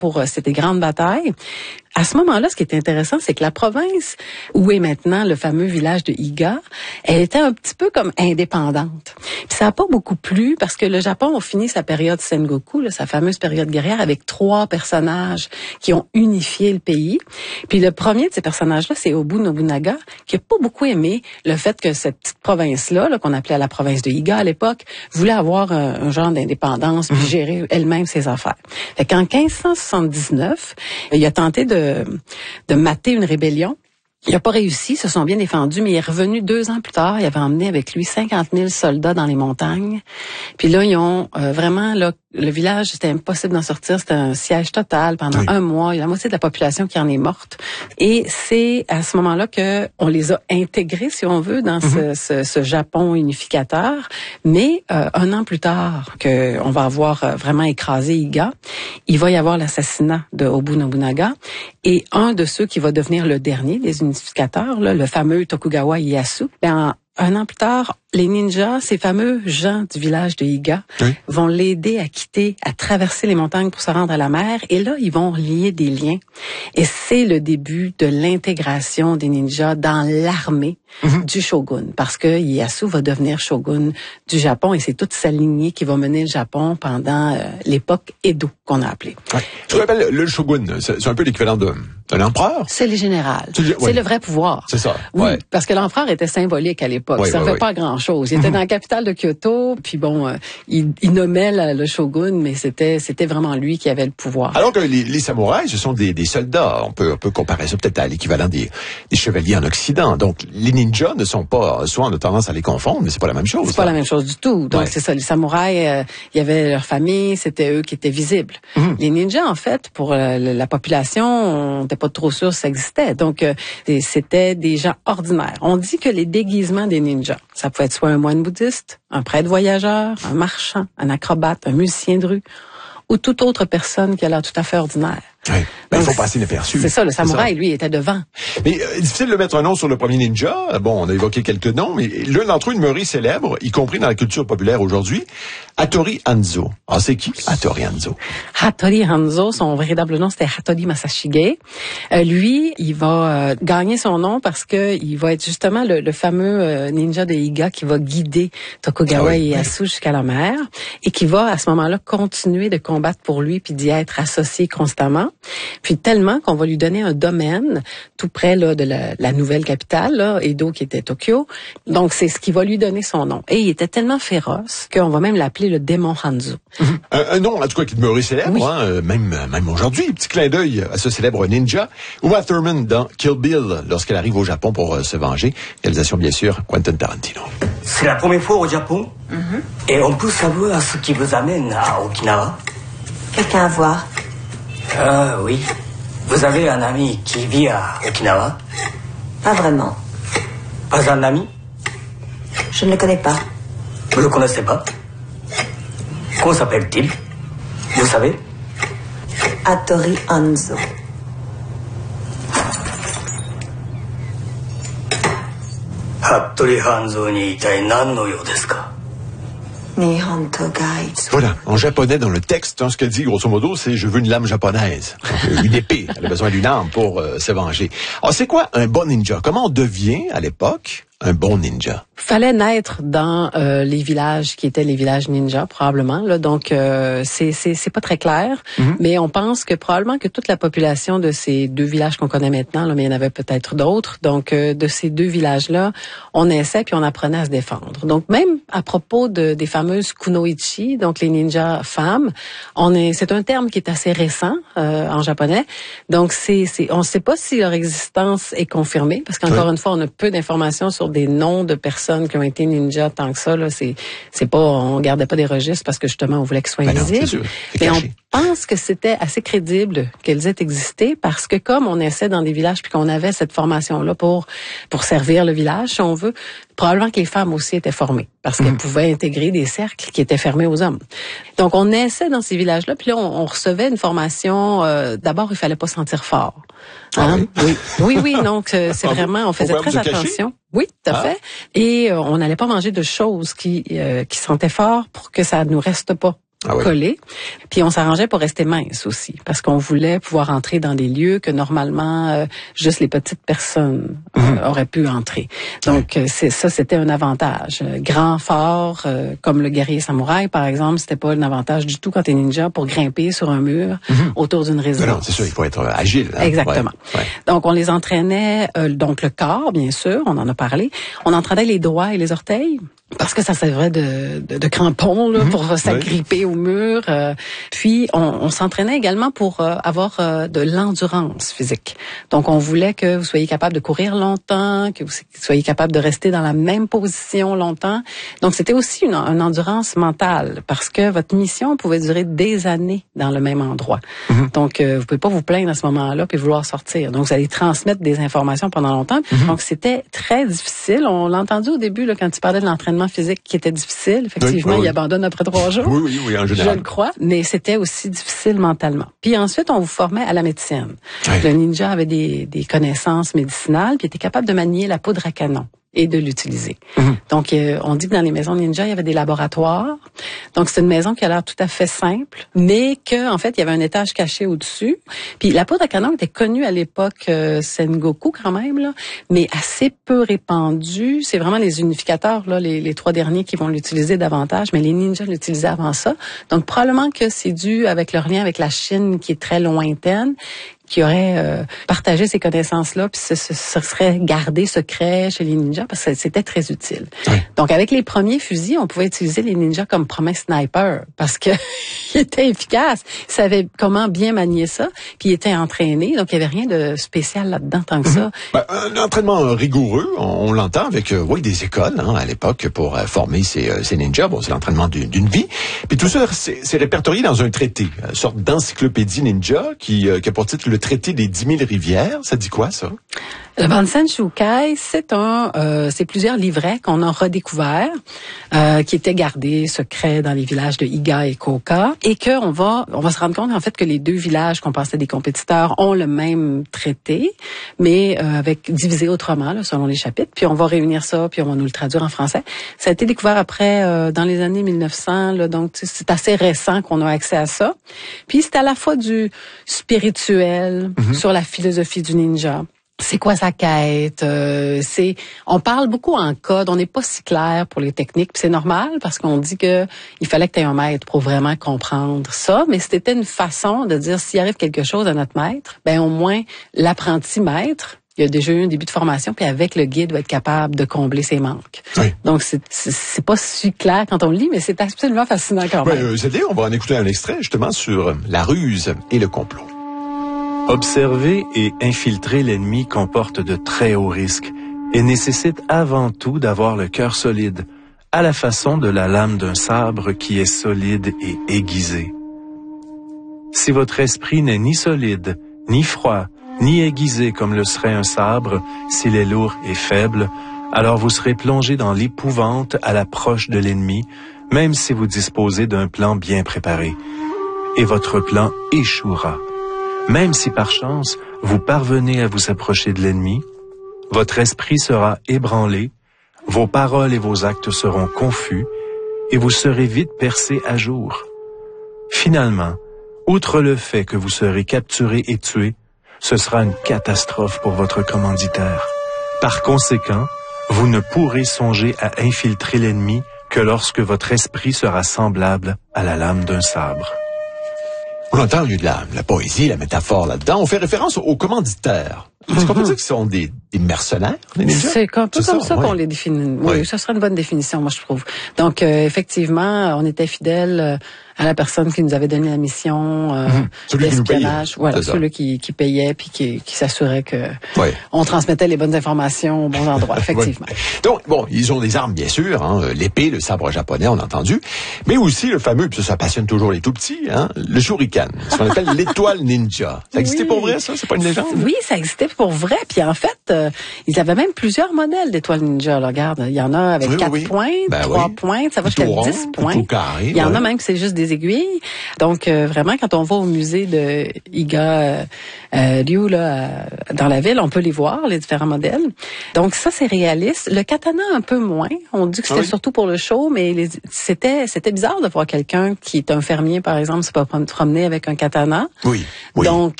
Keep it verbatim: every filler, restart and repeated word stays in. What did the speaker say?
pour euh, cette grande bataille. À ce moment-là, ce qui est intéressant, c'est que la province où est maintenant le fameux village de Iga, elle était un petit peu comme indépendante. Puis ça n'a pas beaucoup plu parce que le Japon a fini sa période Sengoku, là, sa fameuse période guerrière, avec trois personnages qui ont unifié le pays. Puis le premier de ces personnages-là, c'est Obu Nobunaga, qui a pas beaucoup aimé le fait que cette petite province-là, là, qu'on appelait la province de Iga à l'époque, voulait avoir un, un genre d'indépendance puis gérer elle-même ses affaires. Fait qu'en quinze cent soixante-dix-neuf, il a tenté de de mater une rébellion. Il n'a pas réussi, se sont bien défendus, mais il est revenu deux ans plus tard. Il avait emmené avec lui cinquante mille soldats dans les montagnes. Puis là, ils ont euh, vraiment, là, le village, c'était impossible d'en sortir. C'était un siège total pendant oui. un mois. Il y a la moitié de la population qui en est morte. Et c'est à ce moment-là que on les a intégrés, si on veut, dans mm-hmm. ce, ce, ce Japon unificateur. Mais euh, un an plus tard, que on va avoir euh, vraiment écrasé Iga, il va y avoir l'assassinat de Obu Nobunaga. Et un de ceux qui va devenir le dernier des unificateurs, là, le fameux Tokugawa Ieyasu, ben, un an plus tard, les ninjas, ces fameux gens du village de Iga, oui. vont l'aider à quitter, à traverser les montagnes pour se rendre à la mer. Et là, ils vont lier des liens. Et c'est le début de l'intégration des ninjas dans l'armée mm-hmm. du shogun. Parce que Ieyasu va devenir shogun du Japon et c'est toute sa lignée qui va mener le Japon pendant euh, l'époque Edo, qu'on a appelée. Ouais. Je vous rappelle, le shogun, c'est un peu l'équivalent de, d'un empereur. C'est le général. C'est, ouais. c'est le vrai pouvoir. C'est ça. Oui, ouais. parce que l'empereur était symbolique à l'époque. Ouais, ça ne ouais, fait ouais. pas grand-chose. Il était dans la capitale de Kyoto, puis bon, euh, il, il nommait la, le shogun, mais c'était c'était vraiment lui qui avait le pouvoir. Alors que les, les samouraïs, ce sont des, des soldats. On peut, on peut comparer ça peut-être à l'équivalent des, des chevaliers en Occident. Donc, les ninjas ne sont pas, soit on a tendance à les confondre, mais c'est pas la même chose. C'est pas la même chose du tout. Donc, ouais. c'est ça. Les samouraïs, euh, il y avait leur famille, c'était eux qui étaient visibles. Mm-hmm. Les ninjas, en fait, pour euh, la population, on n'était pas trop sûr que ça existait. Donc, euh, c'était des gens ordinaires. On dit que les déguisements des ninjas, ça pouvait être soit un moine bouddhiste, un prêtre voyageur, un marchand, un acrobate, un musicien de rue, ou toute autre personne qui a l'air tout à fait ordinaire. Oui, ben, il faut passer inaperçu. C'est ça, le samouraï, lui, était devant. Mais euh, difficile de mettre un nom sur le premier ninja. Bon, on a évoqué quelques noms, mais l'un d'entre eux, une memory célèbre, y compris dans la culture populaire aujourd'hui, Hattori Hanzo. Ah, c'est qui, Hattori Hanzo? Hattori Hanzo, son véritable nom, c'était Hattori Masashige. Euh, lui, il va euh, gagner son nom parce que il va être justement le, le fameux euh, ninja de Iga qui va guider Tokugawa ah oui, Ieyasu oui. jusqu'à la mer et qui va, à ce moment-là, continuer de combattre pour lui puis d'y être associé constamment. Puis tellement qu'on va lui donner un domaine tout près là, de la, la nouvelle capitale, là, Edo, qui était Tokyo. Donc, c'est ce qui va lui donner son nom. Et il était tellement féroce qu'on va même l'appeler le démon Hanzo. Mm-hmm. Un, un nom, en tout cas, qui demeure célèbre, oui. hein, même, même aujourd'hui. Petit clin d'œil à ce célèbre ninja. Uma Thurman dans Kill Bill, lorsqu'elle arrive au Japon pour euh, se venger. Réalisation, bien sûr, Quentin Tarantino. C'est la première fois au Japon. Mm-hmm. Et on peut savoir ce qui vous amène à Okinawa. Quelqu'un à voir? Ah oui. Vous avez un ami qui vit à Okinawa? Pas vraiment. Pas un ami? Je ne le connais pas. Vous ne le connaissez pas? Comment s'appelle-t-il? Vous savez? Hattori Hanzo. Hattori Hanzo ni itai nan no you desu ka? Voilà, en japonais, dans le texte, hein, ce qu'elle dit, grosso modo, c'est « je veux une lame japonaise ». Une épée, elle a besoin d'une arme pour euh, se venger. Alors, c'est quoi un bon ninja? Comment on devient, à l'époque, un bon ninja? Fallait naître dans euh, les villages qui étaient les villages ninja, probablement. Là, donc, euh, c'est, c'est, c'est pas très clair, mm-hmm. mais on pense que probablement que toute la population de ces deux villages qu'on connaît maintenant, là, mais il y en avait peut-être d'autres, donc euh, de ces deux villages-là, on naissait puis on apprenait à se défendre. Donc, même à propos de, des fameuses kunoichi, donc les ninjas femmes, on est, c'est un terme qui est assez récent euh, en japonais. Donc, c'est, c'est, on ne sait pas si leur existence est confirmée, parce qu'encore oui. une fois, on a peu d'informations sur des noms de personnes qui ont été ninjas tant que ça. Là, c'est, c'est pas, on gardait pas des registres parce que justement, on voulait qu'ils soient ben invisibles. Mais on pense que c'était assez crédible qu'elles aient existé parce que comme on naissait dans des villages puis qu'on avait cette formation-là pour pour servir le village, si on veut, probablement que les femmes aussi étaient formées parce qu'elles mmh. pouvaient intégrer des cercles qui étaient fermés aux hommes. Donc, on naissait dans ces villages-là, puis là, on, on recevait une formation. Euh, d'abord, il fallait pas se sentir fort. Hein? Ah oui? oui, oui, oui. Donc, euh, c'est vraiment, on faisait très attention. Oui, tout à ah. fait. Et euh, on n'allait pas manger de choses qui euh, qui sentaient fort pour que ça nous reste pas. Ah oui. collés. Puis on s'arrangeait pour rester mince aussi, parce qu'on voulait pouvoir entrer dans des lieux que normalement euh, juste les petites personnes euh, mm-hmm. auraient pu entrer. Donc ouais. c'est ça, c'était un avantage. Grand, fort, euh, comme le guerrier samouraï par exemple, c'était pas un avantage du tout quand t'es ninja pour grimper sur un mur mm-hmm. autour d'une résidence. Non, non, c'est sûr, il faut être agile. Hein? Exactement. Ouais. Ouais. Donc on les entraînait, euh, donc le corps bien sûr, on en a parlé. On entraînait les doigts et les orteils. Parce que ça servait de, de, de crampons là, mmh, pour s'agripper oui. au mur. Euh, puis, on, on s'entraînait également pour euh, avoir euh, de l'endurance physique. Donc, on voulait que vous soyez capable de courir longtemps, que vous soyez capable de rester dans la même position longtemps. Donc, c'était aussi une, une endurance mentale parce que votre mission pouvait durer des années dans le même endroit. Mmh. Donc, euh, vous pouvez pas vous plaindre à ce moment-là puis vouloir sortir. Donc, vous allez transmettre des informations pendant longtemps. Mmh. Donc, c'était très difficile. On l'a entendu au début là, quand tu parlais de l'entraînement physique qui était difficile. Effectivement, oui, oui, il abandonne après trois jours. Oui, oui, oui, en général. Je le crois, mais c'était aussi difficile mentalement. Puis ensuite, on vous formait à la médecine. Oui. Le ninja avait des, des connaissances médicinales, puis était capable de manier la poudre à canon et de l'utiliser. Mm-hmm. Donc, euh, on dit que dans les maisons ninja, il y avait des laboratoires. Donc, c'est une maison qui a l'air tout à fait simple, mais que en fait, il y avait un étage caché au-dessus. Puis, la poudre à canon était connue à l'époque euh, Sengoku quand même, là, mais assez peu répandue. C'est vraiment les unificateurs, là, les, les trois derniers qui vont l'utiliser davantage, mais les ninjas l'utilisaient avant ça. Donc, probablement que c'est dû avec leur lien avec la Chine qui est très lointaine, qui aurait euh, partagé ces connaissances-là, puis ce, ce, ce serait gardé secret chez les ninjas parce que c'était très utile. Oui. Donc, avec les premiers fusils, on pouvait utiliser les ninjas comme premier sniper parce que ils étaient efficaces. Ils savaient comment bien manier ça, puis ils étaient entraînés. Donc, il y avait rien de spécial là-dedans tant que ça. Mm-hmm. Ben, un entraînement rigoureux, on, on l'entend avec euh, oui des écoles hein, à l'époque pour euh, former ces, euh, ces ninjas. Bon, c'est l'entraînement d'une, d'une vie. Puis tout ça, c'est, c'est répertorié dans un traité, une sorte d'encyclopédie ninja qui, euh, qui a pour titre le traité des dix mille rivières. Ça dit quoi, ça? Le Bansen Shukai, c'est un, euh, c'est plusieurs livrets qu'on a redécouverts, euh, qui étaient gardés secrets dans les villages de Iga et Koka, et que on va, on va se rendre compte en fait que les deux villages qu'on pensait des compétiteurs ont le même traité, mais euh, avec divisé autrement là, selon les chapitres. Puis on va réunir ça, puis on va nous le traduire en français. Ça a été découvert après euh, dans les années mille neuf cents, là, donc c'est assez récent qu'on a accès à ça. Puis c'est à la fois du spirituel mm-hmm. sur la philosophie du ninja. C'est quoi sa quête? Euh, c'est, on parle beaucoup en code, on n'est pas si clair pour les techniques, puis c'est normal parce qu'on dit que il fallait que tu aies un maître pour vraiment comprendre ça, mais c'était une façon de dire s'il arrive quelque chose à notre maître, ben au moins l'apprenti maître, il a déjà eu un début de formation, puis avec le guide, va être capable de combler ses manques. Oui. Donc, c'est, c'est, c'est pas si clair quand on le lit, mais c'est absolument fascinant quand même. Ben, c'est-à-dire, on va en écouter un extrait justement sur la ruse et le complot. Observer et infiltrer l'ennemi comporte de très hauts risques et nécessite avant tout d'avoir le cœur solide, à la façon de la lame d'un sabre qui est solide et aiguisée. Si votre esprit n'est ni solide, ni froid, ni aiguisé comme le serait un sabre, s'il est lourd et faible, alors vous serez plongé dans l'épouvante à l'approche de l'ennemi, même si vous disposez d'un plan bien préparé. Et votre plan échouera. Même si par chance, vous parvenez à vous approcher de l'ennemi, votre esprit sera ébranlé, vos paroles et vos actes seront confus, et vous serez vite percé à jour. Finalement, outre le fait que vous serez capturé et tué, ce sera une catastrophe pour votre commanditaire. Par conséquent, vous ne pourrez songer à infiltrer l'ennemi que lorsque votre esprit sera semblable à la lame d'un sabre. On entend au lieu de la, la poésie, la métaphore là-dedans. On fait référence aux commanditaires. Est-ce qu'on peut dire qu'ils sont des, des mercenaires, les ninjas? C'est un peu c'est comme ça, ça ouais. qu'on les définit. Oui, oui, ça serait une bonne définition, moi, je trouve. Donc, euh, effectivement, on était fidèles euh, à la personne qui nous avait donné la mission euh, mmh. celui d'espionnage. Qui voilà, celui qui, qui payait puis qui, qui s'assurait que ouais. on transmettait les bonnes informations aux bons endroits, effectivement. ouais. Donc, bon, ils ont des armes, bien sûr, hein, l'épée, le sabre japonais, on a entendu, mais aussi le fameux, puis ça, ça passionne toujours les tout-petits, hein, le shuriken, ce qu'on appelle l'étoile ninja. Ça existait oui. pour vrai, ça? C'est pas une légende? Oui, ça existait pour vrai, puis en fait, euh, ils avaient même plusieurs modèles d'étoiles ninja. Là, regarde, il y en a avec oui, quatre oui. pointes, ben trois oui. pointes, ça va Plutôt jusqu'à rond, dix points. plutôt carré, il y en ouais. a même que c'est juste des aiguilles. Donc euh, vraiment, quand on va au musée de Iga euh, euh, Ryu là, euh, dans la ville, on peut les voir, les différents modèles. Donc ça, c'est réaliste. Le katana, un peu moins. On dit que c'était oui. surtout pour le show, mais les, c'était c'était bizarre de voir quelqu'un qui est un fermier, par exemple, se pas promener avec un katana. Oui, oui. Donc